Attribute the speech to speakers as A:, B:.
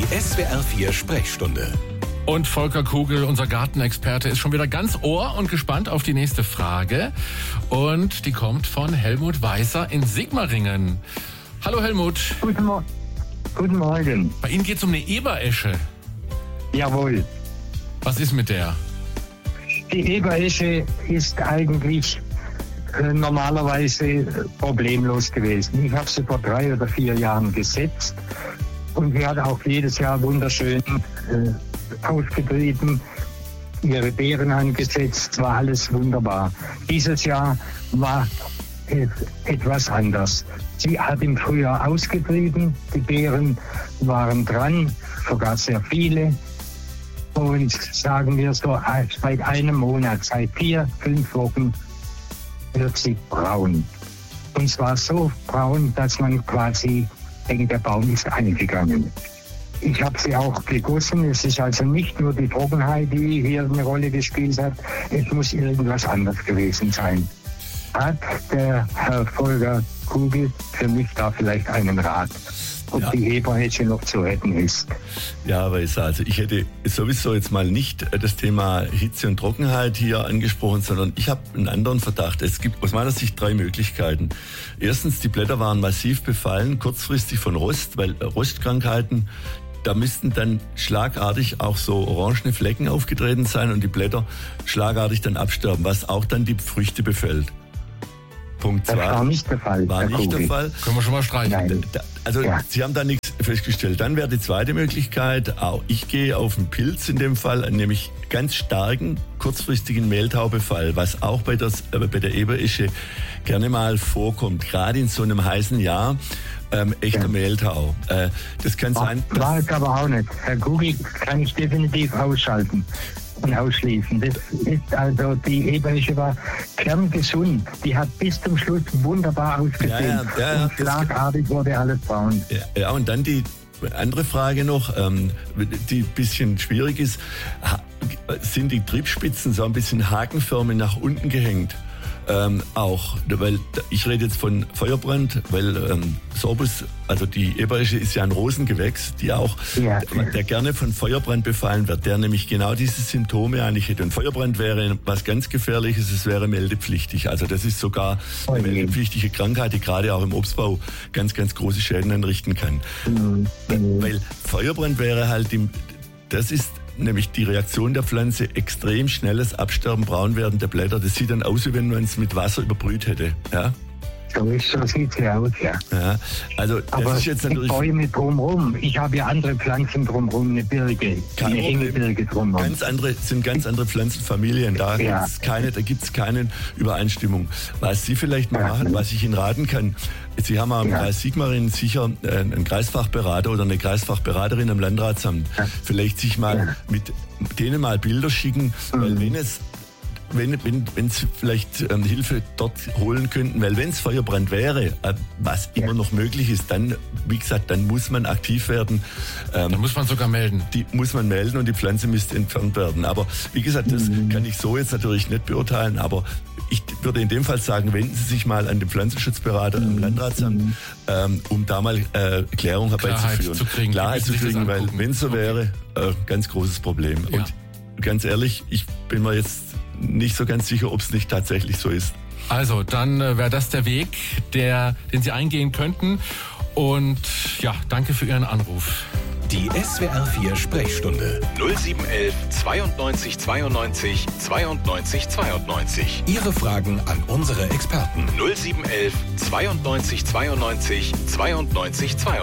A: SWR 4 Sprechstunde.
B: Und Volker Kugel, unser Gartenexperte, ist schon wieder ganz ohr und gespannt auf die nächste Frage. Und die kommt von Helmut Weißer in Sigmaringen. Hallo Helmut.
C: Guten Morgen.
B: Bei Ihnen geht es um eine Eberesche.
C: Jawohl.
B: Was ist mit der?
C: Die Eberesche ist eigentlich normalerweise problemlos gewesen. Ich habe sie vor 3 oder 4 Jahren gesetzt und sie hat auch jedes Jahr wunderschön ausgetrieben, ihre Beeren angesetzt, war alles wunderbar. Dieses Jahr war es etwas anders. Sie hat im Frühjahr ausgetrieben, die Beeren waren dran, sogar sehr viele. Und sagen wir so, seit einem Monat, seit 4-5 Wochen wird sie braun. Und zwar so braun, dass man quasi denkt, der Baum ist eingegangen. Ich habe sie auch gegossen. Es ist also nicht nur die Trockenheit, die hier eine Rolle gespielt hat. Es muss irgendwas anderes gewesen sein. Hat der Herr Volker Kugel für mich da vielleicht einen Rat, ob die Eberesche noch zu retten ist?
D: Ja, Weißer, also ich hätte sowieso jetzt mal nicht das Thema Hitze und Trockenheit hier angesprochen, sondern ich habe einen anderen Verdacht. Es gibt aus meiner Sicht 3 Möglichkeiten. Erstens, die Blätter waren massiv befallen, kurzfristig von Rost, weil Rostkrankheiten, da müssten dann schlagartig auch so orangene Flecken aufgetreten sein und die Blätter schlagartig dann absterben, was auch dann die Früchte befällt. Punkt 2.
C: Das war nicht der Fall.
D: War nicht der Fall.
B: Können wir schon mal streichen.
C: Nein.
D: Also
C: Ja.
D: Sie haben da nichts festgestellt. Dann wäre die zweite Möglichkeit, auch ich gehe auf einen Pilz in dem Fall, nämlich ganz starken, kurzfristigen Mehltaubefall, was auch bei der Eberesche gerne mal vorkommt, gerade in so einem heißen Jahr. Echter Mehltau. Das kann sein.
C: War es aber auch nicht. Herr Kugel kann ich definitiv ausschalten und ausschließen. Das ist also, die Eberesche war kerngesund. Die hat bis zum Schluss wunderbar ausgesehen.
D: Ja,
C: und schlagartig wurde alles braun.
D: Ja, und dann die andere Frage noch, die ein bisschen schwierig ist. Sind die Triebspitzen so ein bisschen hakenförmig nach unten gehängt? Auch, weil ich rede jetzt von Feuerbrand, weil Sorbus, also die Eberesche ist ja ein Rosengewächs, der gerne von Feuerbrand befallen wird, der nämlich genau diese Symptome eigentlich hätte. Und Feuerbrand wäre was ganz Gefährliches, es wäre meldepflichtig. Also das ist sogar eine meldepflichtige Krankheit, die gerade auch im Obstbau ganz, ganz große Schäden anrichten kann. Weil Feuerbrand wäre halt, das ist nämlich die Reaktion der Pflanze, extrem schnelles Absterben, Braunwerden der Blätter. Das sieht dann aus, wie wenn man es mit Wasser überbrüht hätte. Ja?
C: So sieht es ja aus, ja.
D: Ja, also das
C: Aber
D: ist jetzt
C: die
D: natürlich
C: Bäume drumherum. Ich habe ja andere Pflanzen drumherum, eine Birke, eine Hängebirke drumherum.
D: sind ganz andere Pflanzenfamilien. Da gibt es keine Übereinstimmung. Was Sie vielleicht mal machen, was ich Ihnen raten kann, Sie haben am Kreis Sigmaringen sicher einen Kreisfachberater oder eine Kreisfachberaterin am Landratsamt. Vielleicht sich mal mit denen mal Bilder schicken, weil wenn Sie vielleicht Hilfe dort holen könnten, weil wenn es Feuerbrand wäre, was immer noch möglich ist, dann, wie gesagt, dann muss man aktiv werden.
B: Dann muss man sogar melden.
D: Die muss man melden und die Pflanze müsste entfernt werden. Aber wie gesagt, das kann ich so jetzt natürlich nicht beurteilen, aber ich würde in dem Fall sagen, wenden Sie sich mal an den Pflanzenschutzberater im Landratsamt, um da mal Klärung herbeizuführen. Klarheit zu kriegen, weil wenn es so wäre, ganz großes Problem.
B: Ja.
D: Und ganz ehrlich, ich bin mir jetzt nicht so ganz sicher, ob es nicht tatsächlich so ist.
B: Also, dann wäre das der Weg, den Sie eingehen könnten. Und ja, danke für Ihren Anruf.
A: Die SWR 4 Sprechstunde 0711 92 92 92 92. Ihre Fragen an unsere Experten 0711 92 92 92 92.